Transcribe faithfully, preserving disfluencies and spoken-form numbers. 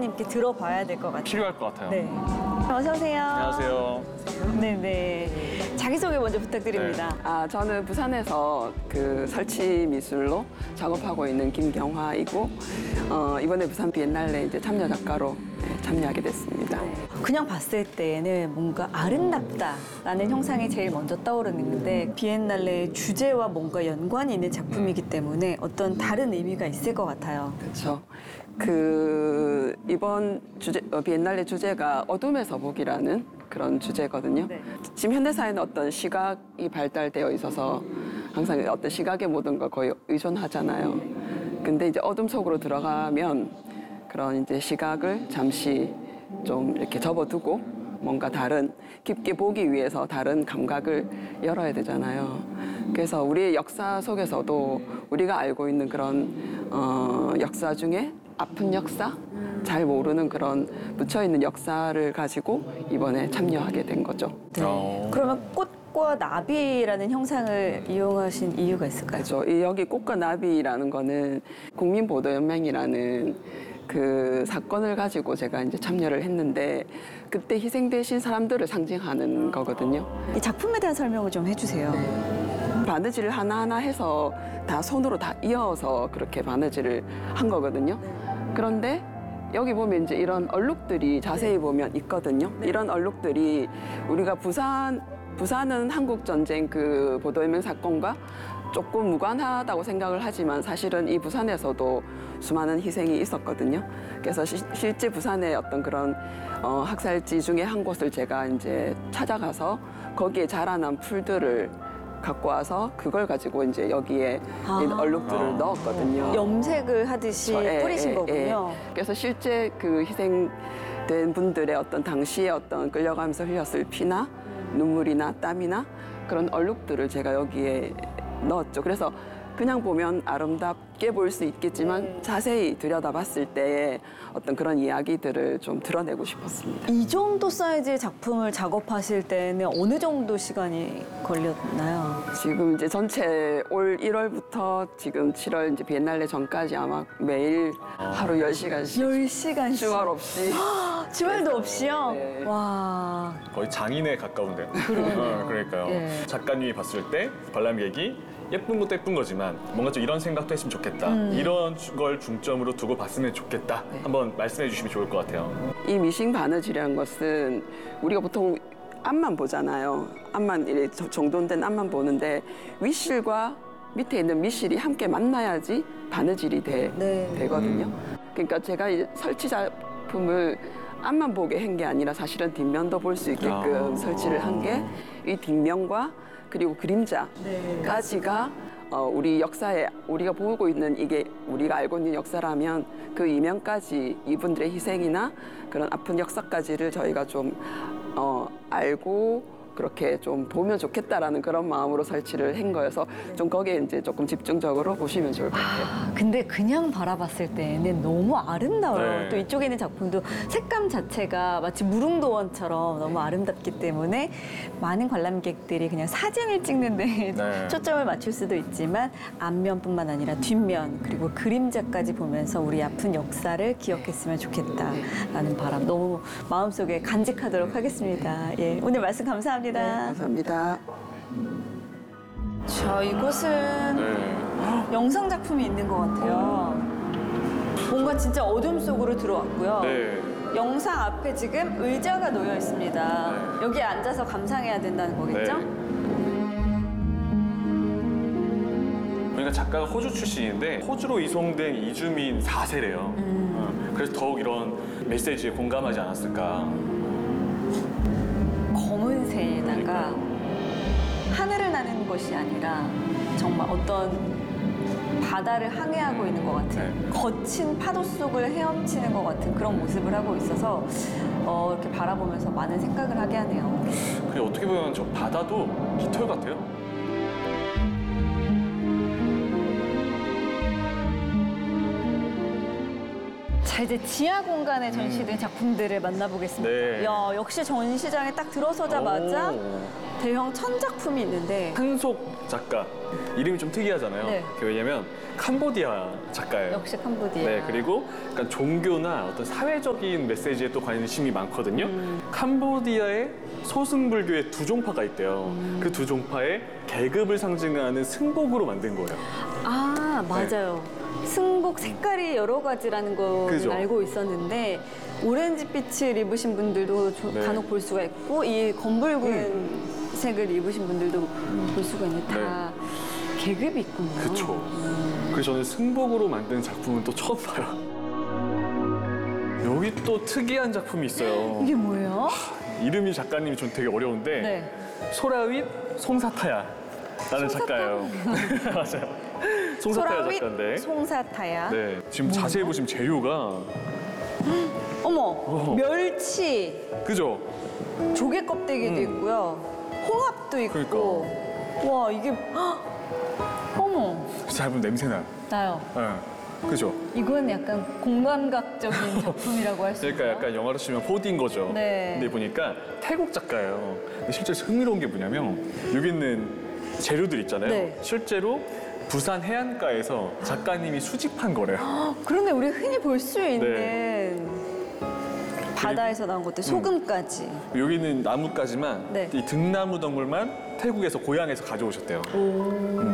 작가님께 들어봐야 될 것 같아요. 필요할 것 같아요. 네. 어서 오세요. 안녕하세요. 네네. 자기소개 먼저 부탁드립니다. 네. 아, 저는 부산에서 그 설치 미술로 작업하고 있는 김경화이고, 어, 이번에 부산 비엔날레 이제 참여 작가로 네, 참여하게 됐습니다. 그냥 봤을 때에는 뭔가 아름답다라는 형상이 제일 먼저 떠오르는데 비엔날레의 주제와 뭔가 연관이 있는 작품이기 때문에 어떤 다른 의미가 있을 것 같아요. 그렇죠. 그 이번 주제 어, 비엔날레 주제가 어둠에서 보기라는 그런 주제거든요. 네. 지금 현대사회는 어떤 시각이 발달되어 있어서 항상 어떤 시각의 모든 걸 거의 의존하잖아요. 근데 이제 어둠 속으로 들어가면 그런 이제 시각을 잠시 좀 이렇게 접어두고 뭔가 다른 깊게 보기 위해서 다른 감각을 열어야 되잖아요. 그래서 우리의 역사 속에서도 우리가 알고 있는 그런 어, 역사 중에 아픈 역사, 잘 모르는 그런 묻혀있는 역사를 가지고 이번에 참여하게 된 거죠. 네. 어. 그러면 꽃과 나비라는 형상을 이용하신 이유가 있을까요? 그렇죠. 이 여기 꽃과 나비라는 거는 국민보도연맹이라는 그 사건을 가지고 제가 이제 참여를 했는데 그때 희생되신 사람들을 상징하는 거거든요. 이 작품에 대한 설명을 좀 해주세요. 바느질을 하나하나 해서 다 손으로 다 이어서 그렇게 바느질을 한 거거든요. 그런데 여기 보면 이제 이런 얼룩들이 자세히 보면 있거든요. 이런 얼룩들이 우리가 부산, 부산은 한국전쟁 그 보도연맹 사건과 조금 무관하다고 생각을 하지만 사실은 이 부산에서도 수많은 희생이 있었거든요. 그래서 시, 실제 부산의 어떤 그런 어, 학살지 중에 한 곳을 제가 이제 찾아가서 거기에 자라난 풀들을 갖고 와서 그걸 가지고 이제 여기에 아. 이 얼룩들을 넣었거든요. 염색을 하듯이 저, 예, 뿌리신 예, 거군요. 예. 그래서 실제 그 희생된 분들의 어떤 당시에 어떤 끌려가면서 흘렸을 피나 눈물이나 땀이나 그런 얼룩들을 제가 여기에 넣었죠. 그래서 그냥 보면 아름답게 보일 수 있겠지만 네. 자세히 들여다봤을 때 어떤 그런 이야기들을 좀 드러내고 싶었습니다. 이 정도 사이즈의 작품을 작업하실 때는 어느 정도 시간이 걸렸나요? 지금 이제 전체 올 일월부터 지금 칠월 이제 비엔날레 전까지 아마 매일 하루 열 시간씩 열 시간씩. 주말 없이 주말도 없이요? 네. 와. 거의 장인에 가까운데요. 그러네요. 어, 그러니까요. 예. 작가님이 봤을 때 관람객이 예쁜 것도 예쁜 거지만 뭔가 좀 이런 생각도 했으면 좋겠다. 음. 이런 걸 중점으로 두고 봤으면 좋겠다. 네. 한번 말씀해 주시면 좋을 것 같아요. 이 미싱 바느질이라는 것은 우리가 보통 앞만 보잖아요. 앞만 이렇게 정돈된 앞만 보는데 윗실과 밑에 있는 밑실이 함께 만나야지 바느질이 돼, 네. 되거든요. 그러니까 제가 이제 설치 작품을 앞만 보게 한 게 아니라 사실은 뒷면도 볼 수 있게끔 아. 설치를 한 게 이 뒷면과 그리고 그림자까지가 어, 우리 역사에 우리가 보고 있는 이게 우리가 알고 있는 역사라면 그 이면까지 이분들의 희생이나 그런 아픈 역사까지를 저희가 좀 어, 알고 그렇게 좀 보면 좋겠다라는 그런 마음으로 설치를 한 거여서 좀 거기에 이제 조금 집중적으로 보시면 좋을 것 같아요. 아, 근데 그냥 바라봤을 때는 너무 아름다워요. 네. 또 이쪽에 있는 작품도 색감 자체가 마치 무릉도원처럼 너무 아름답기 때문에 많은 관람객들이 그냥 사진을 찍는데 네. 초점을 맞출 수도 있지만 앞면뿐만 아니라 뒷면 그리고 그림자까지 보면서 우리 아픈 역사를 기억했으면 좋겠다라는 바람 너무 마음속에 간직하도록 하겠습니다. 예, 오늘 말씀 감사합니다. 네, 감사합니다. 자, 이곳은 네. 영상 작품이 있는 것 같아요. 뭔가 진짜 어둠 속으로 들어왔고요. 네. 영상 앞에 지금 의자가 놓여 있습니다. 네. 여기에 앉아서 감상해야 된다는 거겠죠? 네. 그러니까 작가가 호주 출신인데 호주로 이송된 이주민 사 세래요. 음. 그래서 더욱 이런 메시지에 공감하지 않았을까. 검은 새에다가 하늘을 나는 것이 아니라 정말 어떤 바다를 항해하고 있는 것 같은 네. 거친 파도 속을 헤엄치는 것 같은 그런 모습을 하고 있어서 어, 이렇게 바라보면서 많은 생각을 하게 하네요. 그리고 어떻게 보면 저 바다도 깃털 같아요. 자, 이제 지하 공간에 전시된 작품들을 만나보겠습니다. 네. 야, 역시 전시장에 딱 들어서자마자 오. 대형 천작품이 있는데 한속 작가. 이름이 좀 특이하잖아요. 네. 그게 왜냐면 캄보디아 작가예요. 역시 캄보디아. 네, 그리고 약간 종교나 어떤 사회적인 메시지에 또 관심이 많거든요. 캄보디아에 소승불교의 두 종파가 있대요. 그 두 종파의 계급을 상징하는 승복으로 만든 거예요. 아, 맞아요. 승복 색깔이 여러 가지라는 거 그죠. 알고 있었는데 오렌지빛을 입으신 분들도 조- 네. 음. 간혹 볼 수가 있고 이 검붉은 색을 입으신 분들도 볼 수가 있는데 다 계급이 있군요. 네. 그쵸. 그래서 저는 승복으로 만든 작품은 또 처음 봐요. 여기 또 특이한 작품이 있어요. 이게 뭐예요? 이름이 작가님이 전 되게 어려운데 네. 소라윗 송사타야 라는 작가예요. 맞아요. 송사타야 소라윗 작가인데. 송사타야. 네, 지금 자세히 보시면 재료가 어머, 어. 멸치, 그죠? 조개 껍데기도 있고요. 홍합도 있고. 와, 이게 헉! 어머, 잘 보면 냄새 나요. 나요. 네. 그죠? 이건 약간 공감각적인 작품이라고 할 수 있어요. 그러니까 약간 영화로 치면 포디인 거죠. 네. 근데 보니까 태국 작가예요. 근데 실제 흥미로운 게 뭐냐면 여기 있는 재료들 있잖아요. 네. 실제로 부산 해안가에서 작가님이 수집한 거래요. 그런데 우리 흔히 볼 수 있는 네. 바다에서 나온 것들, 소금까지. 여기는 나뭇가지만 네. 이 등나무 덩굴만 태국에서 고향에서 가져오셨대요. 음.